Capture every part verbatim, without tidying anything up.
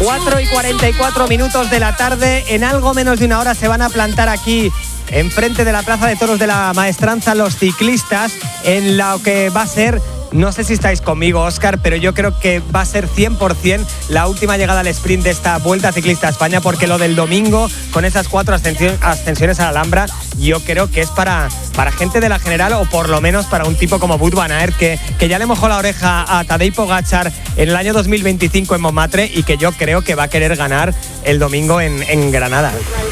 cuatro y cuarenta y cuatro minutos de la tarde. En algo menos de una hora se van a plantar aquí enfrente de la Plaza de Toros de la Maestranza los ciclistas en lo que va a ser, no sé si estáis conmigo, Óscar, pero yo creo que va a ser cien por ciento la última llegada al sprint de esta Vuelta Ciclista a España, porque lo del domingo, con esas cuatro ascensiones a la Alhambra, yo creo que es para, para gente de la general, o por lo menos para un tipo como Wout van Aert, que, que ya le mojó la oreja a Tadej Pogačar en el año dos mil veinticinco en Montmartre, y que yo creo que va a querer ganar el domingo en, en Granada.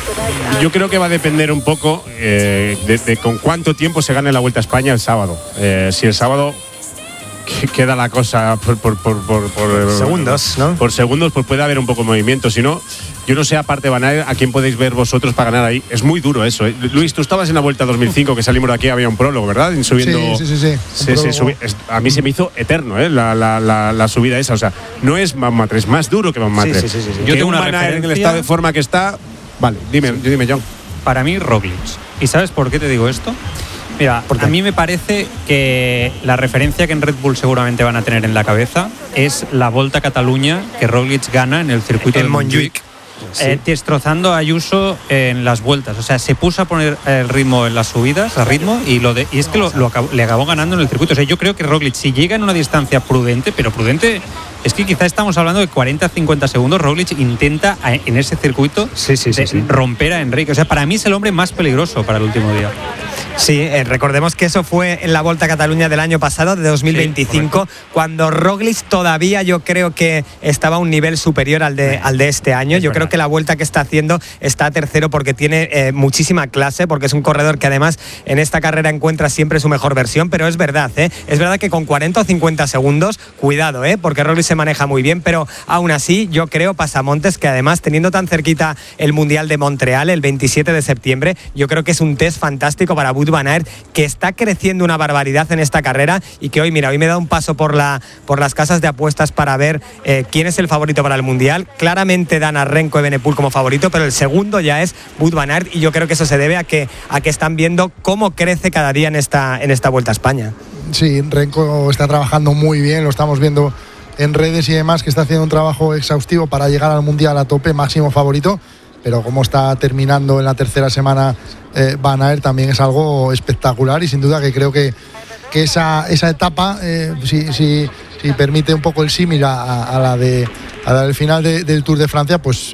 Yo creo que va a depender un poco eh, de, de con cuánto tiempo se gane la Vuelta a España el sábado. Eh, si el sábado queda la cosa por, por, por, por, por segundos, ¿no? Por segundos, pues puede haber un poco de movimiento. Si no, yo no sé, aparte Van Aert, a quién podéis ver vosotros para ganar ahí. Es muy duro eso, ¿eh? Luis, tú estabas en la Vuelta dos mil cinco, que salimos de aquí, había un prólogo, ¿verdad? Subiendo, sí, sí, sí. sí. sí, sí subi- a mí se me hizo eterno, ¿eh? La, la, la, la subida esa. O sea, no es Montmartre, es más duro que Montmartre. Sí, sí, sí, sí, sí. Yo tengo tengo una un Van Aert en el referencia. estado de forma que está. Vale, dime, Sí. dime, John. Para mí, Roglic. ¿Y sabes por qué te digo esto? Mira, ¿Por qué? a mí me parece que la referencia que en Red Bull seguramente van a tener en la cabeza es la Volta a Cataluña que Roglic gana en el circuito En de Montjuic, Sí. eh, destrozando a Ayuso en las vueltas. O sea, se puso a poner el ritmo en las subidas, a ritmo, y lo de, y es que lo, lo acabó, le acabó ganando en el circuito. O sea, yo creo que Roglic, si llega en una distancia prudente, pero prudente, es que quizá estamos hablando de cuarenta a cincuenta segundos, Roglic intenta a, en ese circuito Sí, sí, sí, de- sí. romper a Enrique. O sea, para mí es el hombre más peligroso para el último día. Sí, eh, recordemos que eso fue en la Volta a Cataluña del año pasado, de dos mil veinticinco, Sí, cuando Roglic todavía yo creo que estaba a un nivel superior al de, al de este año. Es Yo verdad. creo que la Vuelta que está haciendo está tercero porque tiene eh, muchísima clase, porque es un corredor que además en esta carrera encuentra siempre su mejor versión, pero es verdad, ¿eh? Es verdad que con cuarenta o cincuenta segundos, cuidado, ¿eh? Porque Roglic se maneja muy bien, pero aún así yo creo, Pasamontes, que además teniendo tan cerquita el Mundial de Montreal el veintisiete de septiembre, yo creo que es un test fantástico para Wout van Aert, que está creciendo una barbaridad en esta carrera, y que hoy, mira, hoy me he dado un paso por, la, por las casas de apuestas para ver eh, quién es el favorito para el Mundial. Claramente dan a Renko Evenepoel como favorito, pero el segundo ya es Wout van Aert, y yo creo que eso se debe a que, a que están viendo cómo crece cada día en esta, en esta Vuelta a España. Sí, Renko está trabajando muy bien, lo estamos viendo en redes y demás, que está haciendo un trabajo exhaustivo para llegar al Mundial a tope, máximo favorito, pero como está terminando en la tercera semana eh, Van Aert, también es algo espectacular, y sin duda que creo que, que esa, esa etapa, eh, si, si, si permite un poco el símil a, a la de a la del final de, del Tour de Francia, pues